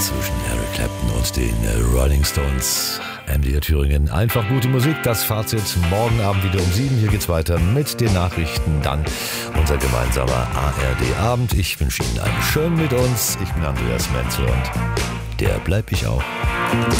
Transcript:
zwischen Eric Clapton und den Rolling Stones. MDR Thüringen, einfach gute Musik. Das Fazit morgen Abend wieder um 7. Hier geht's weiter mit den Nachrichten. Dann unser gemeinsamer ARD-Abend. Ich wünsche Ihnen einen schönen mit uns. Ich bin Andreas Menzel und der bleib ich auch.